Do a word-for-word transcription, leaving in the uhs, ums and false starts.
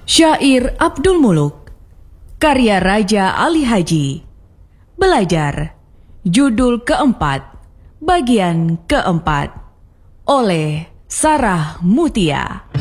Syair Abdul Muluk, karya Raja Ali Haji. Belajar, judul keempat, bagian keempat, oleh Sarah Mutia.